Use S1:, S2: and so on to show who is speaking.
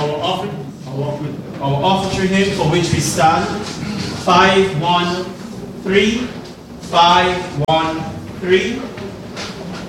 S1: our offertory hymn for which we stand, 513, 513.